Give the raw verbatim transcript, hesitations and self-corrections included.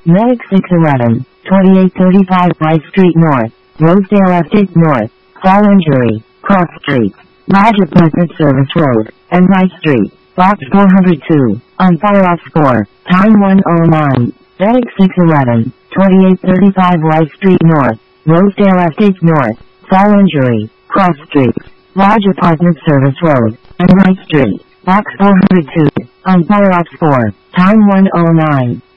Medic six eleven, twenty-eight thirty-five Rice Street North, Rosedale Estate North, Fall Injury, Cross Street, Roger Pleasant Service Road, and Rice Street, Box four hundred two, on fire off score, time one oh nine. Medic six eleven, twenty-eight thirty-five Rice Street North, Rosedale Estate North, Fall Injury, Cross Street, Roger Pleasant Service Road, and Rice Street, Box four hundred two, on fire off score, time one oh nine.